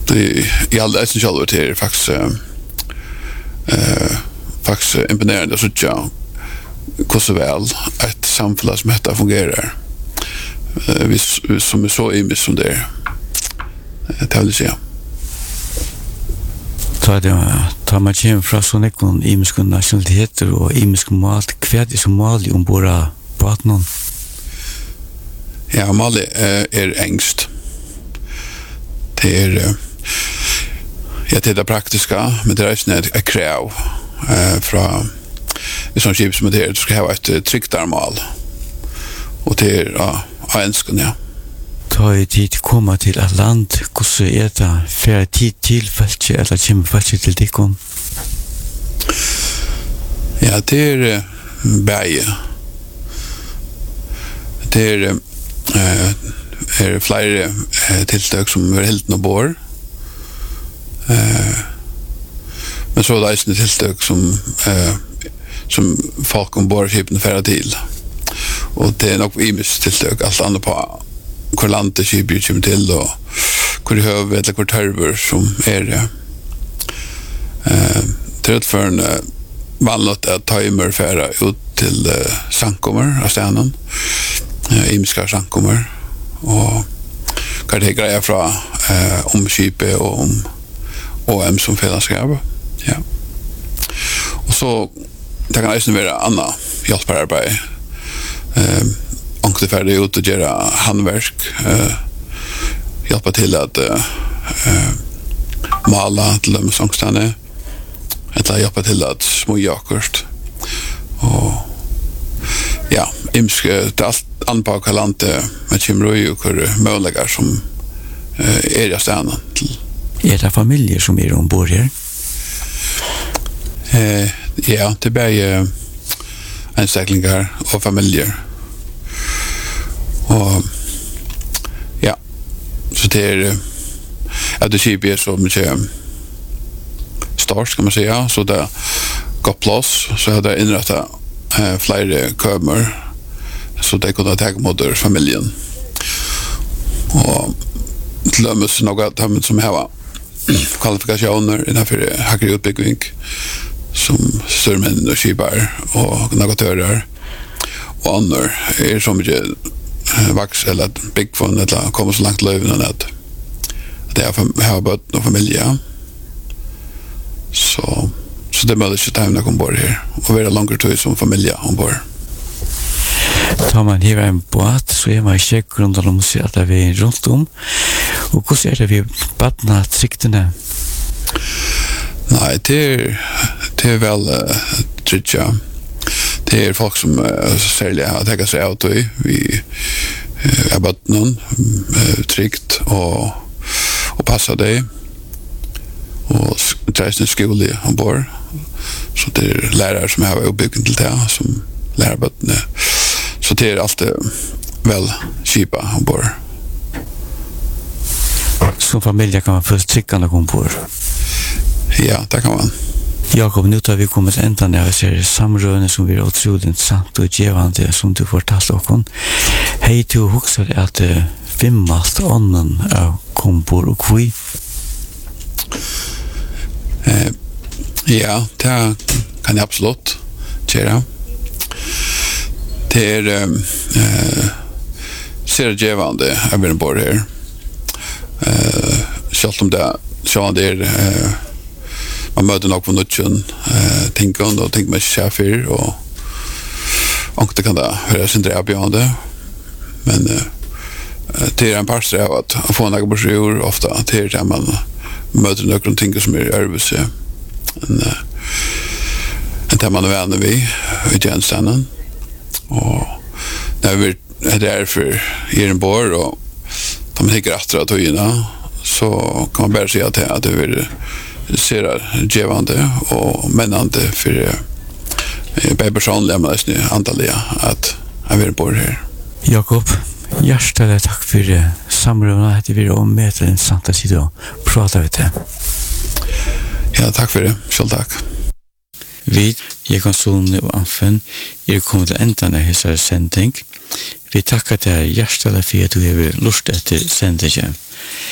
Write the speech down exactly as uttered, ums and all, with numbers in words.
Det i alla essentiella det är faktiskt eh faktiskt imponerande så tjå hur så väl ett samhälle som detta fungerar. Eh vi som är så imis som det är. Det vill säga. Ta det ta man kjem fra sånne kon imiske nationaliteter og imiske mat kvært som mali om bora båten. Ja, mali er, er engst. Det er ja, det er det praktiska, men det er ikke et krav eh, fra i sånn skip som det er, du skal ha et tryggdarmal. Og det er av ønsken, ja. Ta i tid komma til et land, hvordan er det for tid til feltet, eller kommer feltet til dikken? Ja, det er uh, bæge. Det er, uh, er flere uh, tiltak som er helt noe Uh, men så er det eisende tiltak som, uh, som folk ombord skipene færre til. Og det er nok imis tiltak, alt annet på hvor landet skipet kommer til, og hvor høve eller hvor tørver som er uh, til utførende vanligt at timer færre ut til uh, sankommer av stenen, uh, imiske sankommer, og hva det er greia fra uh, om skipet og om O M som fellesskap. Ja. Och så det kan också vara andra hjälpararbete. Eh ankte färdig ut och göra handverk. Eh hjälpa till att eh måla till de sångstane. Eller hjälpa till att smoja kort. Och ja, imske det allt anpaka landet med chimroi och möjligheter som eh är stjärnan till. Er det familjer som er ombord her? Eh, ja, det er bare anstäcklingar og familjer. Og ja, så det er at det skipet er så mye stort, skal man säga, så det er godt plass, så har det innrettet eh, flere kømer, så det kunne ta mot familjen. Og til dømes noe av dem som har kvalifikationer innanför högre utbyggning som störmän och skipar och navigatörer och andra är så mycket vax eller big fun eller kommer så långt löven att det är har bott och familj så så det måste ju ta hem när kom bort här och vara längre tid som familj ombord. Tar man här en båt så är man check runt om sig att det är runt om. Och hur är det vi badna triktene? Nej, det är det är väl uh, tricka. Det är folk som uh, säljer har tagit sig ut i vi uh, är badnan uh, trikt och och passa det. Och träsna skola ombord. Så det är lärare som har uppbyggd till det som lär badna. Så det är alltid väl skipa ombord. Som familj kan man först trycka när kom på. Ja, det kan man. Jakob, nu tar vi kommit ända när vi ser samrörande som vi är otroligt intressant och givande som du fortalt om. Hej till huxar att vimmast ånden av kompor och kvi. Eh, ja, det kan jag absolut göra. Det är eh, ser givande av en bor här. Eh, självt om det så det är eh, man möter nog på nutchen eh tänker och tänker med chefer och och det kan det höra sin dra beyond det. Men eh det är en par av att få några broschyrer ofta till det man möter några ting som är arbete. En en där man är vänner vi i tjänsten och när vi är där för er en bor och de tycker att det är så kan man bara säga att det är ser givande och männande för eh, personliga men också antaliga att jag vill bo här. Jakob, hjärtligt tack för samrövarna att vi är om med en santa sida prata vi det. Ja, tack för det. Själv tack. Vi, Jekonson og Amfen, er kommet til enden av hessare sending. Vi takkar deg hjertelig for at du har lurt etter sendingen.